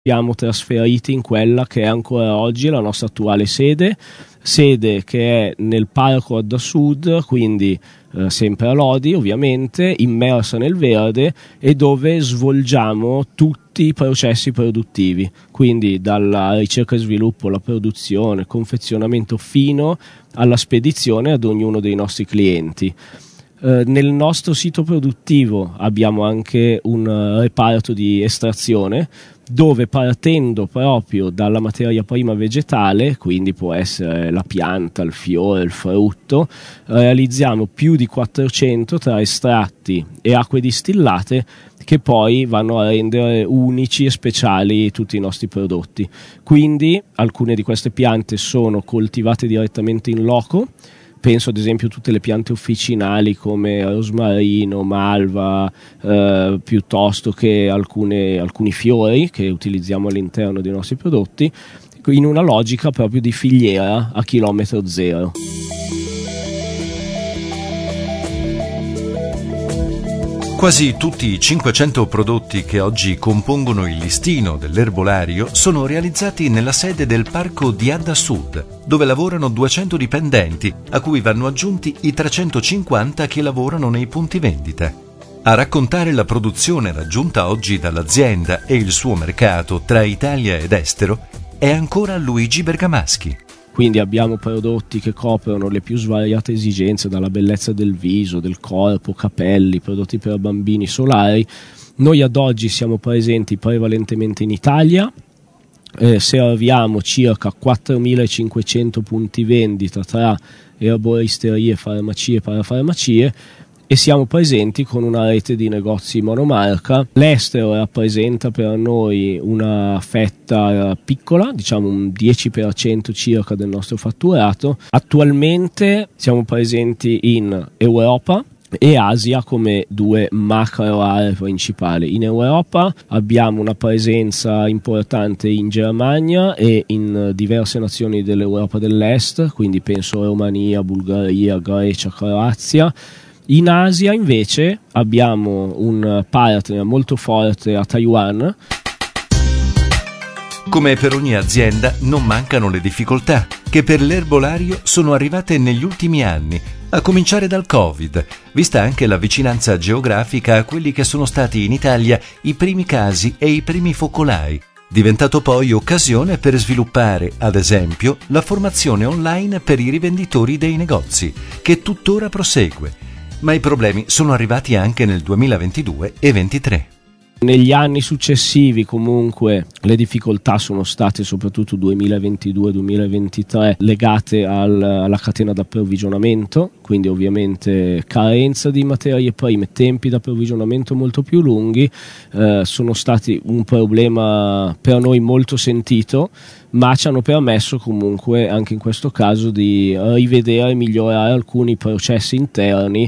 Siamo trasferiti in quella che è ancora oggi la nostra attuale sede che è nel Parco Adda Sud, quindi sempre a Lodi ovviamente, immersa nel verde, e dove svolgiamo tutti i processi produttivi, quindi dalla ricerca e sviluppo, la produzione, confezionamento fino alla spedizione ad ognuno dei nostri clienti. Nel nostro sito produttivo abbiamo anche un reparto di estrazione dove, partendo proprio dalla materia prima vegetale, quindi può essere la pianta, il fiore, il frutto, realizziamo più di 400 tra estratti e acque distillate che poi vanno a rendere unici e speciali tutti i nostri prodotti. Quindi alcune di queste piante sono coltivate direttamente in loco. Penso ad esempio a tutte le piante officinali come rosmarino, malva, piuttosto che alcuni fiori che utilizziamo all'interno dei nostri prodotti, in una logica proprio di filiera a chilometro zero. Quasi tutti i 500 prodotti che oggi compongono il listino dell'erbolario sono realizzati nella sede del Parco di Adda Sud, dove lavorano 200 dipendenti, a cui vanno aggiunti i 350 che lavorano nei punti vendita. A raccontare la produzione raggiunta oggi dall'azienda e il suo mercato tra Italia ed estero è ancora Luigi Bergamaschi. Quindi abbiamo prodotti che coprono le più svariate esigenze, dalla bellezza del viso, del corpo, capelli, prodotti per bambini, solari. Noi ad oggi siamo presenti prevalentemente in Italia, serviamo circa 4.500 punti vendita tra erboristerie, farmacie e parafarmacie, e siamo presenti con una rete di negozi monomarca. L'estero rappresenta per noi una fetta piccola, diciamo un 10% circa del nostro fatturato. Attualmente siamo presenti in Europa e Asia come due macro aree principali. In Europa abbiamo una presenza importante in Germania e in diverse nazioni dell'Europa dell'Est, quindi penso a Romania, Bulgaria, Grecia, Croazia. In Asia invece abbiamo un partner molto forte a Taiwan. Come per ogni azienda non mancano le difficoltà, che per l'erbolario sono arrivate negli ultimi anni, a cominciare dal Covid, vista anche la vicinanza geografica a quelli che sono stati in Italia i primi casi e i primi focolai, diventato poi occasione per sviluppare, ad esempio, la formazione online per i rivenditori dei negozi, che tuttora prosegue. Ma i problemi sono arrivati anche nel 2022 e 2023. Negli anni successivi comunque le difficoltà sono state soprattutto 2022-2023 legate alla catena d'approvvigionamento, quindi ovviamente carenza di materie prime, tempi di approvvigionamento molto più lunghi, sono stati un problema per noi molto sentito, ma ci hanno permesso comunque anche in questo caso di rivedere e migliorare alcuni processi interni.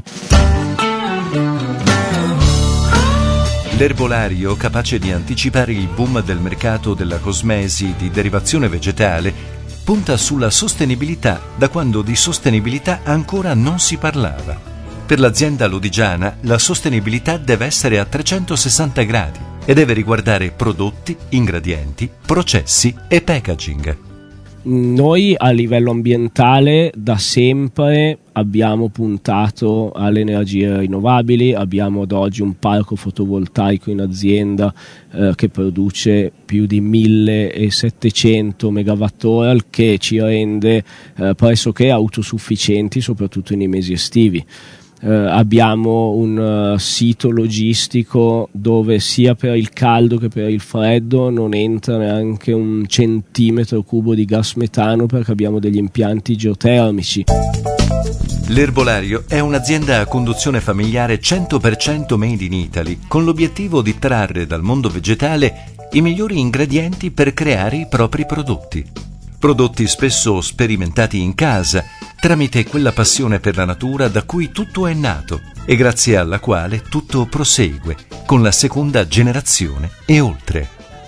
L'erbolario, capace di anticipare il boom del mercato della cosmesi di derivazione vegetale, punta sulla sostenibilità da quando di sostenibilità ancora non si parlava. Per l'azienda lodigiana la sostenibilità deve essere a 360 gradi e deve riguardare prodotti, ingredienti, processi e packaging. Noi a livello ambientale da sempre abbiamo puntato alle energie rinnovabili, abbiamo ad oggi un parco fotovoltaico in azienda che produce più di 1700 MWh, che ci rende pressoché autosufficienti soprattutto nei mesi estivi. Abbiamo un sito logistico dove sia per il caldo che per il freddo non entra neanche un centimetro cubo di gas metano, perché abbiamo degli impianti geotermici. L'erbolario è un'azienda a conduzione familiare 100% made in Italy, con l'obiettivo di trarre dal mondo vegetale i migliori ingredienti per creare i propri prodotti. Prodotti spesso sperimentati in casa, tramite quella passione per la natura da cui tutto è nato e grazie alla quale tutto prosegue, con la seconda generazione e oltre.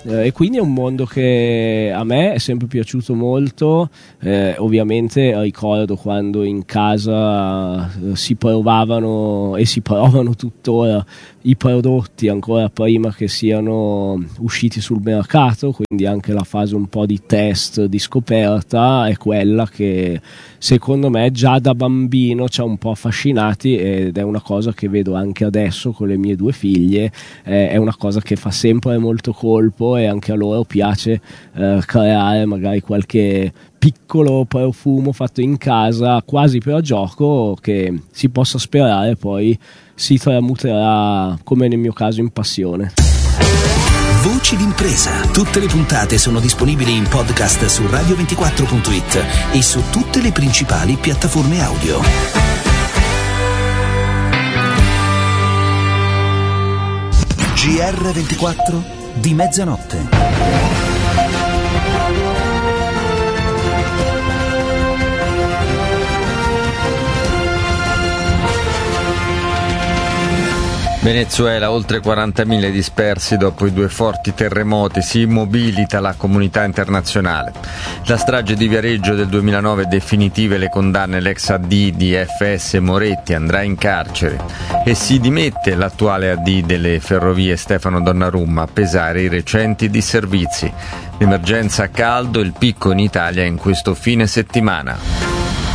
e quindi è un mondo che a me è sempre piaciuto molto. Ovviamente ricordo quando in casa si provavano e si provano tuttora i prodotti ancora prima che siano usciti sul mercato, quindi anche la fase un po' di test, di scoperta è quella che secondo me già da bambino ci ha un po' affascinati, ed è una cosa che vedo anche adesso con le mie 2 figlie. È una cosa che fa sempre molto colpo, e anche a loro piace creare magari qualche piccolo profumo fatto in casa quasi per gioco, che si possa sperare poi si tramuterà, come nel mio caso, in passione. Voci d'impresa. Tutte le puntate sono disponibili in podcast su radio24.it e su tutte le principali piattaforme audio. GR24 di mezzanotte. Venezuela, oltre 40.000 dispersi dopo i 2 forti terremoti, si mobilita la comunità internazionale. La strage di Viareggio del 2009 definitive le condanne, l'ex AD di FS Moretti andrà in carcere e si dimette l'attuale AD delle ferrovie Stefano Donnarumma a pesare i recenti disservizi. L'emergenza a caldo, il picco in Italia in questo fine settimana.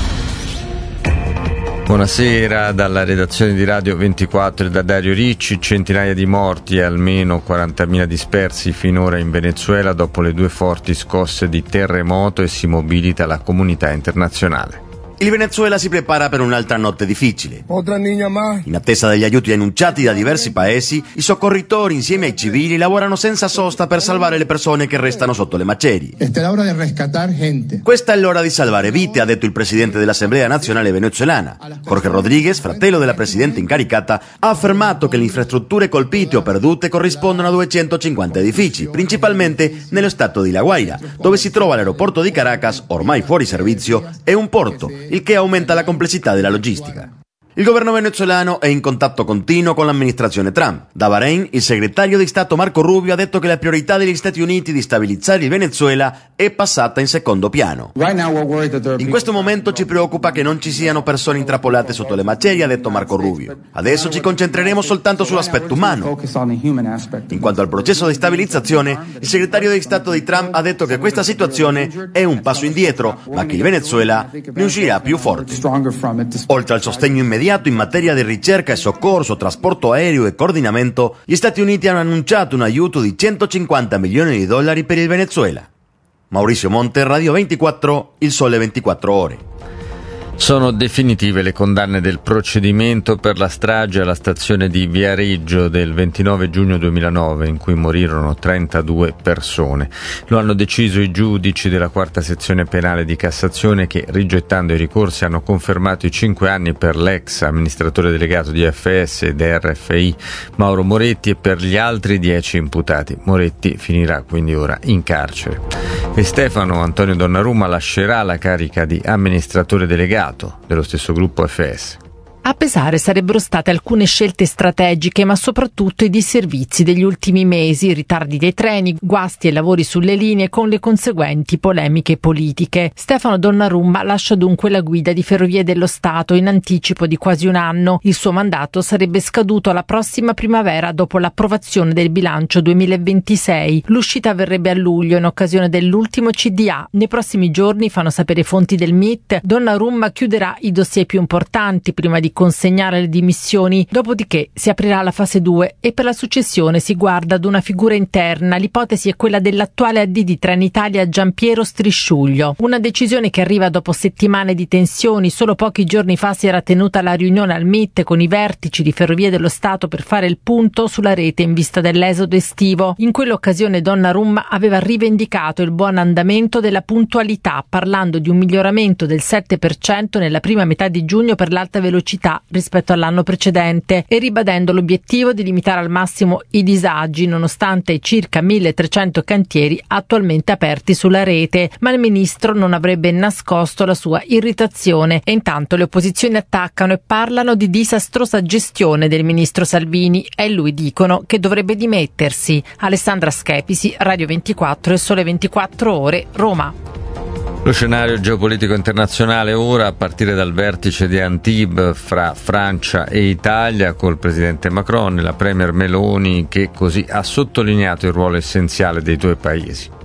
Buonasera dalla redazione di Radio 24 e da Dario Ricci. Centinaia di morti e almeno 40.000 dispersi finora in Venezuela dopo le 2 forti scosse di terremoto, e si mobilita la comunità internazionale. Il Venezuela si prepara per un'altra notte difficile. Otra niña más. In attesa degli aiuti annunciati da diversi paesi, i soccorritori insieme ai civili lavorano senza sosta per salvare le persone che restano sotto le macerie. Esta è l'ora di rescatar gente. Questa è l'ora di salvare vite, ha detto il presidente dell'Assemblea nazionale venezuelana. Jorge Rodríguez, fratello della presidente incaricata, ha affermato che le infrastrutture colpite o perdute corrispondono a 250 edifici, principalmente nello stato di La Guaira, dove si trova l'aeroporto di Caracas, ormai fuori servizio, e un porto, il che aumenta la complessità della logistica. Il governo venezuelano è in contatto continuo con l'amministrazione Trump. Da Bahrain, il segretario di Stato Marco Rubio ha detto che la priorità degli Stati Uniti di stabilizzare il Venezuela è passata in secondo piano. In questo momento ci preoccupa che non ci siano persone intrappolate sotto le macerie, ha detto Marco Rubio. Adesso ci concentreremo soltanto sull'aspetto umano. In quanto al processo di stabilizzazione, il segretario di Stato di Trump ha detto che questa situazione è un passo indietro, ma che il Venezuela ne uscirà più forte. Oltre al sostegno immediato in materia di ricerca e soccorso, trasporto aereo e coordinamento, gli Stati Uniti hanno annunciato un aiuto di $150 milioni per il Venezuela. Maurizio Monte, Radio 24, Il Sole 24 Ore. Sono definitive le condanne del procedimento per la strage alla stazione di Viareggio del 29 giugno 2009, in cui morirono 32 persone. Lo hanno deciso i giudici della quarta sezione penale di Cassazione, che, rigettando i ricorsi, hanno confermato i 5 anni per l'ex amministratore delegato di FS ed RFI Mauro Moretti e per gli altri 10 imputati. Moretti finirà quindi ora in carcere. E Stefano Antonio Donnarumma lascerà la carica di amministratore delegato dello stesso gruppo FS. A pesare sarebbero state alcune scelte strategiche, ma soprattutto i disservizi degli ultimi mesi, ritardi dei treni, guasti e lavori sulle linee con le conseguenti polemiche politiche. Stefano Donnarumma lascia dunque la guida di Ferrovie dello Stato in anticipo di quasi un anno. Il suo mandato sarebbe scaduto la prossima primavera dopo l'approvazione del bilancio 2026. L'uscita avverrebbe a luglio in occasione dell'ultimo CDA. Nei prossimi giorni, fanno sapere fonti del MIT, Donnarumma chiuderà i dossier più importanti prima di consegnare le dimissioni, dopodiché si aprirà la fase 2 e per la successione si guarda ad una figura interna. L'ipotesi è quella dell'attuale AD di Trenitalia Giampiero Strisciuglio. Una decisione che arriva dopo settimane di tensioni. Solo pochi giorni fa si era tenuta la riunione al MIT con i vertici di Ferrovie dello Stato per fare il punto sulla rete in vista dell'esodo estivo. In quell'occasione Donnarumma aveva rivendicato il buon andamento della puntualità, parlando di un miglioramento del 7% nella prima metà di giugno per l'alta velocità velocità rispetto all'anno precedente e ribadendo l'obiettivo di limitare al massimo i disagi nonostante i circa 1300 cantieri attualmente aperti sulla rete. Ma il ministro non avrebbe nascosto la sua irritazione e intanto le opposizioni attaccano e parlano di disastrosa gestione del ministro Salvini e lui dicono che dovrebbe dimettersi. Alessandra Schepisi, Radio 24 e Sole 24 Ore, Roma. Lo scenario geopolitico internazionale ora, a partire dal vertice di Antibes fra Francia e Italia col presidente Macron e la premier Meloni, che così ha sottolineato il ruolo essenziale dei due paesi.